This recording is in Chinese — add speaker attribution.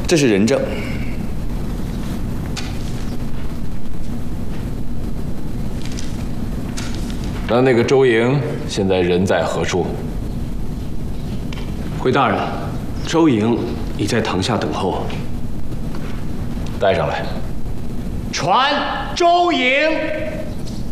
Speaker 1: 这是人证。
Speaker 2: 那个周莹现在人在何处？
Speaker 3: 回大人，周莹已在堂下等候。
Speaker 2: 带上来。
Speaker 4: 传周莹。